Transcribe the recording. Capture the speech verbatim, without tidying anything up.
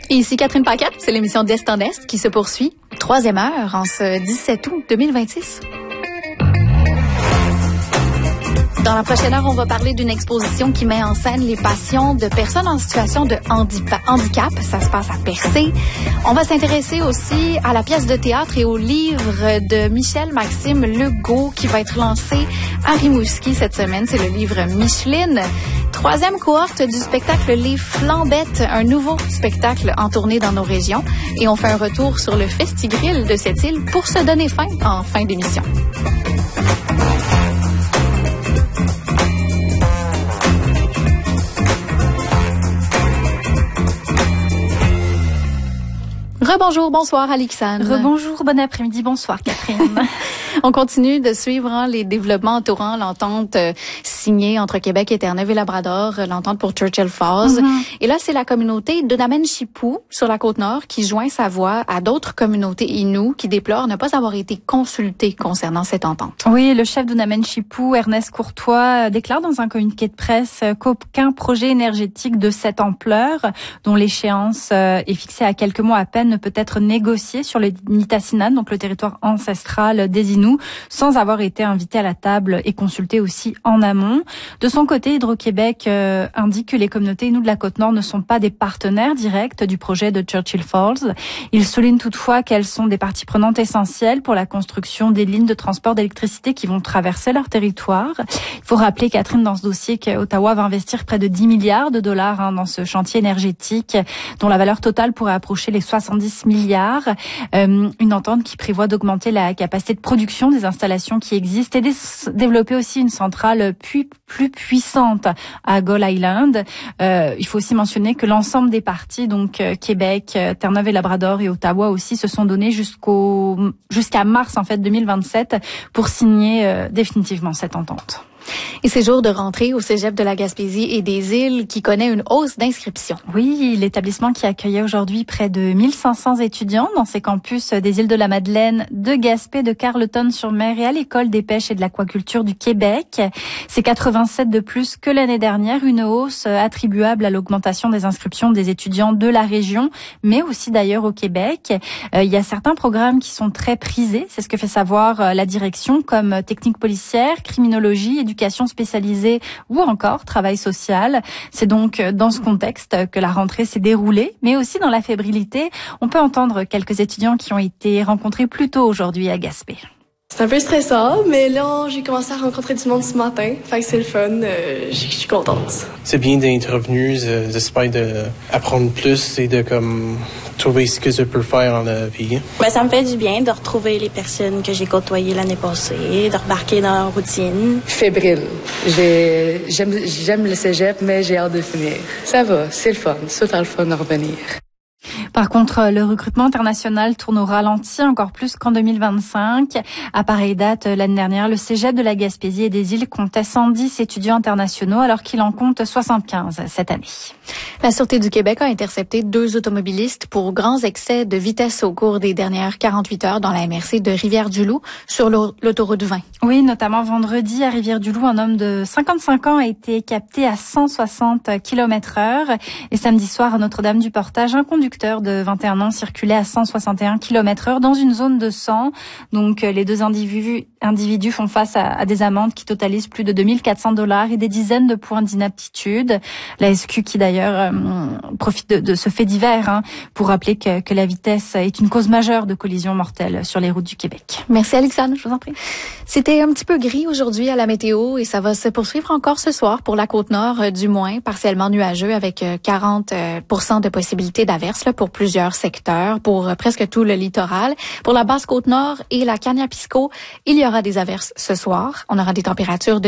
Et ici Catherine Paquette, c'est l'émission d'Est en Est qui se poursuit. Troisième heure en ce dix-sept août deux mille vingt-six. Dans la prochaine heure, on va parler d'une exposition qui met en scène les passions de personnes en situation de handicap. Ça se passe à Percé. On va s'intéresser aussi à la pièce de théâtre et au livre de Michel-Maxime Legault qui va être lancé à Rimouski cette semaine. C'est le livre Micheline. Troisième cohorte du spectacle Les Flambettes, un nouveau spectacle en tournée dans nos régions. Et on fait un retour sur le Festigrill de cette île pour se donner fin en fin d'émission. Rebonjour, bonsoir Alexandre. Rebonjour, bon après-midi, bonsoir Catherine. On continue de suivre hein, les développements entourant l'entente euh, signée entre Québec et Terre-Neuve et Labrador, euh, l'entente pour Churchill Falls. Mm-hmm. Et là, c'est la communauté de Namen-Chipou sur la Côte-Nord qui joint sa voix à d'autres communautés Innu qui déplorent ne pas avoir été consultées concernant cette entente. Oui, le chef de Namen-Chipou, Ernest Courtois, déclare dans un communiqué de presse qu'aucun projet énergétique de cette ampleur, dont l'échéance euh, est fixée à quelques mois à peine, ne peut être négocié sur le Nitassinan, donc le territoire ancestral des Innu, sans avoir été invité à la table et consulté aussi en amont. De son côté, Hydro-Québec euh, indique que les communautés Innu de la Côte-Nord ne sont pas des partenaires directs du projet de Churchill Falls. Il souligne toutefois qu'elles sont des parties prenantes essentielles pour la construction des lignes de transport d'électricité qui vont traverser leur territoire. Il faut rappeler, Catherine, dans ce dossier, qu'Ottawa va investir près de dix milliards de dollars hein, dans ce chantier énergétique dont la valeur totale pourrait approcher les soixante-dix milliards. Euh, une entente qui prévoit d'augmenter la capacité de production des installations qui existent et de développer aussi une centrale plus, plus puissante à Gull Island. Euh, il faut aussi mentionner que l'ensemble des parties, donc euh, Québec, euh, Terre-Neuve et Labrador et Ottawa aussi, se sont donnés jusqu'au jusqu'à mars en fait deux mille vingt-sept pour signer euh, définitivement cette entente. Et c'est jour de rentrée au Cégep de la Gaspésie et des Îles qui connaît une hausse d'inscription. Oui, l'établissement qui accueillait aujourd'hui près de mille cinq cents étudiants dans ses campus des Îles de la Madeleine, de Gaspé, de Carleton-sur-Mer et à l'École des pêches et de l'aquaculture du Québec. C'est quatre-vingt-sept de plus que l'année dernière, une hausse attribuable à l'augmentation des inscriptions des étudiants de la région, mais aussi d'ailleurs au Québec. Euh, il y a certains programmes qui sont très prisés, c'est ce que fait savoir la direction, comme technique policière, criminologie, éducation spécialisée ou encore travail social. C'est donc dans ce contexte que la rentrée s'est déroulée, mais aussi dans la fébrilité. On peut entendre quelques étudiants qui ont été rencontrés plus tôt aujourd'hui à Gaspé. C'est un peu stressant, mais là, j'ai commencé à rencontrer du monde ce matin. Fait que c'est le fun. Euh, je suis contente. C'est bien d'être revenu. J'espère d'apprendre plus et de comme trouver ce que je peux faire dans la vie. Ben, ça me fait du bien de retrouver les personnes que j'ai côtoyées l'année passée, de remarquer dans la routine. Fébrile. J'ai, j'aime, j'aime le cégep, mais j'ai hâte de finir. Ça va, c'est le fun. C'est tout le fun de revenir. Par contre, le recrutement international tourne au ralenti encore plus qu'en deux mille vingt-cinq. À pareille date, l'année dernière, le Cégep de la Gaspésie et des Îles comptait cent dix étudiants internationaux alors qu'il en compte soixante-quinze cette année. La Sûreté du Québec a intercepté deux automobilistes pour grands excès de vitesse au cours des dernières quarante-huit heures dans la M R C de Rivière-du-Loup sur l'autoroute vingt. Oui, notamment vendredi à Rivière-du-Loup, un homme de cinquante-cinq ans a été capté à cent soixante kilomètres heure. Et samedi soir à Notre-Dame-du-Portage, un conducteur de vingt et un ans circulait à cent soixante et un kilomètres heure dans une zone de cent. Donc les deux individus, individus font face à, à des amendes qui totalisent plus de deux mille quatre cents dollars et des dizaines de points d'inaptitude. La S Q qui d'ailleurs euh, profite de, de ce fait divers hein, pour rappeler que, que la vitesse est une cause majeure de collisions mortelles sur les routes du Québec. Merci Alexandre, je vous en prie. C'était un petit peu gris aujourd'hui à la météo et ça va se poursuivre encore ce soir pour la Côte-Nord, euh, du moins partiellement nuageux avec euh, quarante pour cent de possibilités d'averses là, pour plusieurs secteurs, pour euh, presque tout le littoral. Pour la Basse-Côte-Nord et la Kaniapisco, il y aura des averses ce soir. On aura des températures de